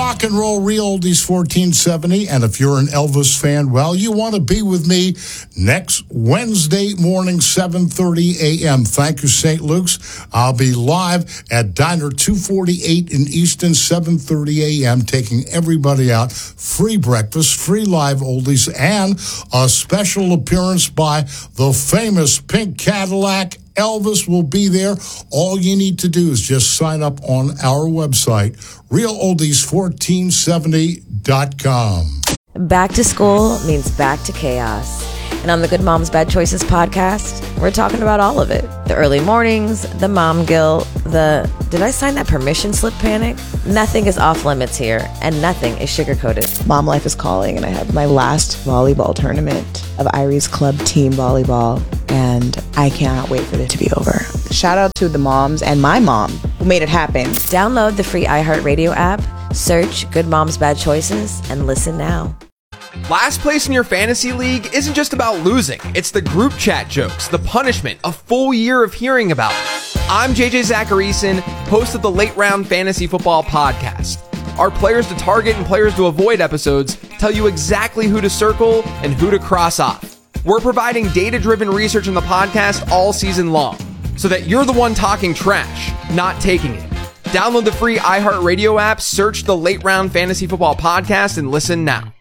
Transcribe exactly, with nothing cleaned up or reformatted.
rock and roll, Real Oldies fourteen seventy. And if you're an Elvis fan, well, you want to be with me next Wednesday morning, seven thirty a.m. Thank you, Saint Luke's. I'll be live at Diner two forty-eight in Easton, seven thirty a.m., taking everybody out. Free breakfast, free live oldies, and a special appearance by the famous Pink Cadillac. Elvis will be there. All you need to do is just sign up on our website, real oldies fourteen seventy dot com. Back to school means back to chaos. And on the Good Moms Bad Choices podcast, we're talking about all of it. The early mornings, the mom guilt, the did I sign that permission slip panic? Nothing is off limits here, and nothing is sugar-coated. Mom life is calling, and I have my last volleyball tournament of Irie's Club team volleyball, and I cannot wait for it to be over. Shout out to the moms and my mom who made it happen. Download the free iHeartRadio app, search Good Moms Bad Choices, and listen now. Last place in your fantasy league isn't just about losing. It's the group chat jokes, the punishment, a full year of hearing about it. I'm J J Zacharyson, host of the Late Round Fantasy Football Podcast. Our players to target and players to avoid episodes tell you exactly who to circle and who to cross off. We're providing data-driven research in the podcast all season long, so that you're the one talking trash, not taking it. Download the free iHeartRadio app, search the Late Round Fantasy Football Podcast, and listen now.